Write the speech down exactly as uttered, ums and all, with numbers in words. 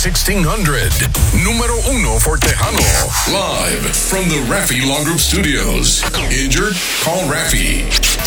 sixteen hundred. Número uno for Tejano. Live from the Raffy Law Group Studios. Injured? Call Raffy.